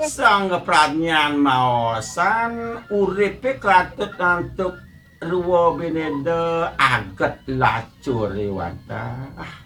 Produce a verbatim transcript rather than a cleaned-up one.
Sang pradnyan maosan uripe katut antuk ruwa bineda aget lacur liwata.